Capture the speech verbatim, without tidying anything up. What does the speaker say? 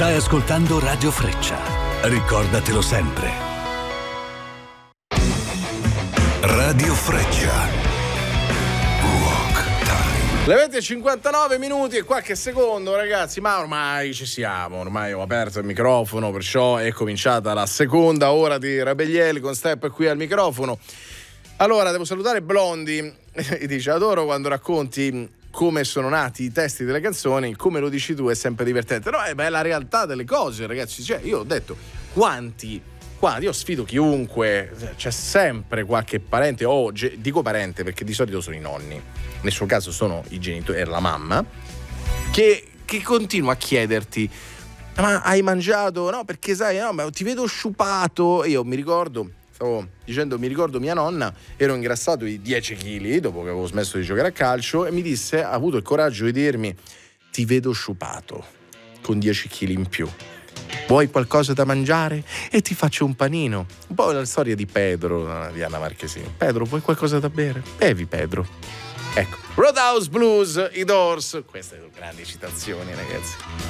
Stai ascoltando Radio Freccia. Ricordatelo sempre. Radio Freccia. Le venti e cinquantanove minuti e qualche secondo, ragazzi, ma ormai ci siamo, ormai ho aperto il microfono, perciò è cominciata la seconda ora di Rabellieli con Step qui al microfono. Allora, devo salutare Blondi, e dice: adoro quando racconti come sono nati i testi delle canzoni, come lo dici tu è sempre divertente. No, è, beh, è la realtà delle cose, ragazzi, cioè, io ho detto, quanti... Guarda, io sfido chiunque, c'è sempre qualche parente, o ge- dico parente perché di solito sono i nonni, nel suo caso sono i genitori e la mamma, che, che continua a chiederti: ma hai mangiato? No, perché sai, no, ma ti vedo sciupato. E io mi ricordo, stavo dicendo, mi ricordo mia nonna, ero ingrassato di dieci chili dopo che avevo smesso di giocare a calcio, e mi disse, ha avuto il coraggio di dirmi: ti vedo sciupato, con dieci chili in più. Vuoi qualcosa da mangiare? E ti faccio un panino. Un po' la storia di Pedro, di Anna Marchesini. Pedro, vuoi qualcosa da bere? Bevi, Pedro. Ecco, Roadhouse Blues, i Doors. Queste sono grandi citazioni, ragazzi.